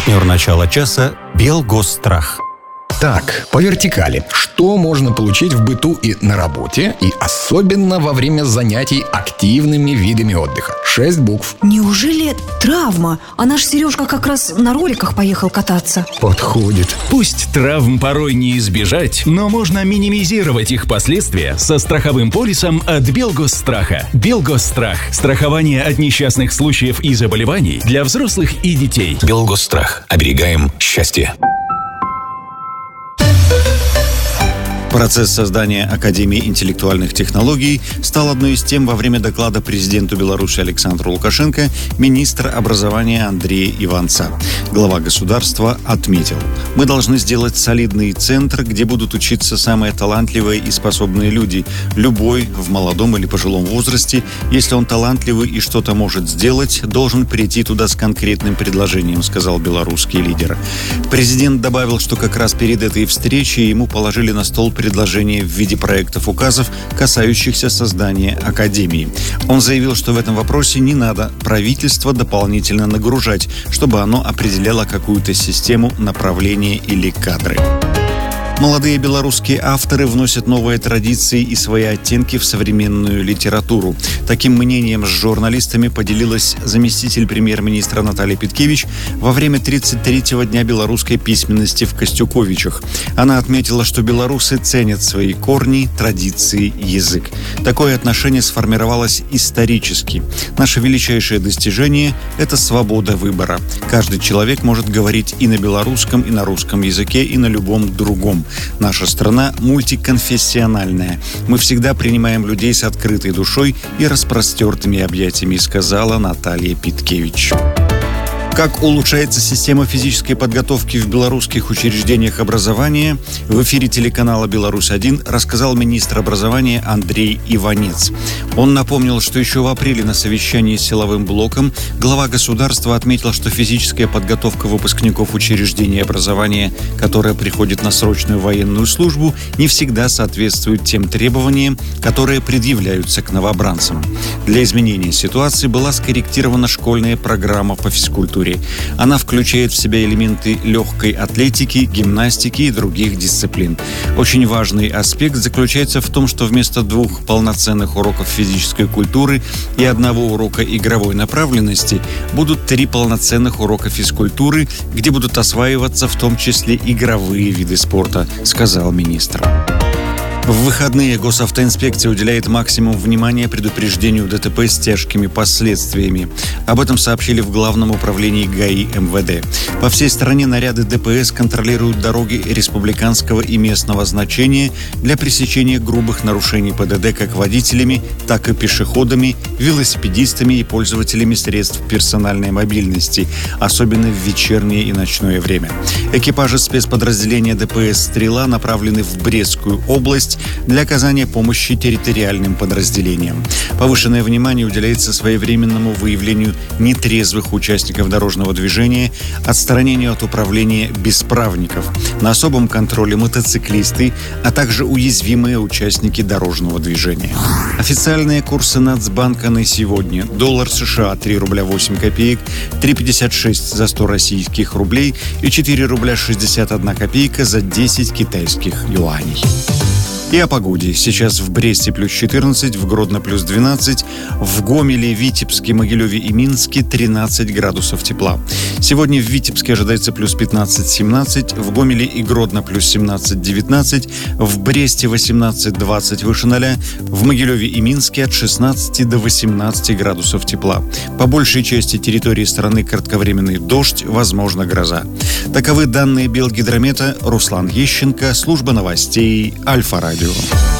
Партнер начала часа «Белгосстрах». Так, по вертикали. Что можно получить в быту и на работе, и особенно во время занятий активными видами отдыха? 6 букв. Неужели травма? А наш Сережка как раз на роликах поехал кататься. Подходит. Пусть травм порой не избежать, но можно минимизировать их последствия со страховым полисом от Белгосстраха. Белгосстрах. Страхование от несчастных случаев и заболеваний для взрослых и детей. Белгосстрах. Оберегаем счастье. Процесс создания Академии интеллектуальных технологий стал одной из тем во время доклада президенту Беларуси Александру Лукашенко министр образования Андрея Иванца. Глава государства отметил: «Мы должны сделать солидный центр, где будут учиться самые талантливые и способные люди. Любой в молодом или пожилом возрасте, если он талантливый и что-то может сделать, должен прийти туда с конкретным предложением», сказал белорусский лидер. Президент добавил, что как раз перед этой встречей ему положили на стол предложения в виде проектов указов, касающихся создания Академии. Он заявил, что в этом вопросе не надо правительство дополнительно нагружать, чтобы оно определяло какую-то систему, направления или кадры. Молодые белорусские авторы вносят новые традиции и свои оттенки в современную литературу. Таким мнением с журналистами поделилась заместитель премьер-министра Наталья Питкевич во время 33-го дня белорусской письменности в Костюковичах. Она отметила, что белорусы ценят свои корни, традиции, язык. Такое отношение сформировалось исторически. Наше величайшее достижение – это свобода выбора. Каждый человек может говорить и на белорусском, и на русском языке, и на любом другом. Наша страна мультиконфессиональная. Мы всегда принимаем людей с открытой душой и распростертыми объятиями», сказала Наталья Питкевич. Как улучшается система физической подготовки в белорусских учреждениях образования, в эфире телеканала «Беларусь-1» рассказал министр образования Андрей Иванец. Он напомнил, что еще в апреле на совещании с силовым блоком глава государства отметил, что физическая подготовка выпускников учреждений образования, которые приходят на срочную военную службу, не всегда соответствует тем требованиям, которые предъявляются к новобранцам. Для изменения ситуации была скорректирована школьная программа по физкультуре. Она включает в себя элементы легкой атлетики, гимнастики и других дисциплин. Очень важный аспект заключается в том, что вместо 2 полноценных уроков физической культуры и 1 урока игровой направленности будут 3 полноценных урока физкультуры, где будут осваиваться в том числе игровые виды спорта, сказал министр. В выходные госавтоинспекция уделяет максимум внимания предупреждению ДТП с тяжкими последствиями. Об этом сообщили в Главном управлении ГАИ МВД. По всей стране наряды ДПС контролируют дороги республиканского и местного значения для пресечения грубых нарушений ПДД как водителями, так и пешеходами, велосипедистами и пользователями средств персональной мобильности, особенно в вечернее и ночное время. Экипажи спецподразделения ДПС «Стрела» направлены в Брестскую область для оказания помощи территориальным подразделениям. Повышенное внимание уделяется своевременному выявлению нетрезвых участников дорожного движения, отстранению от управления бесправников. На особом контроле мотоциклисты, а также уязвимые участники дорожного движения. Официальные курсы Нацбанка на сегодня. Доллар США 3 рубля 8 копеек, 3,56 за 100 российских рублей и 4 рубля 61 копейка за 10 китайских юаней. И о погоде. Сейчас в Бресте плюс 14, в Гродно плюс 12, в Гомеле, Витебске, Могилеве и Минске 13 градусов тепла. Сегодня в Витебске ожидается плюс 15-17, в Гомеле и Гродно плюс 17-19, в Бресте 18-20 выше 0, в Могилеве и Минске от 16 до 18 градусов тепла. По большей части территории страны кратковременный дождь, возможно гроза. Таковы данные Белгидромета. Руслан Ещенко, служба новостей Альфа-Радио.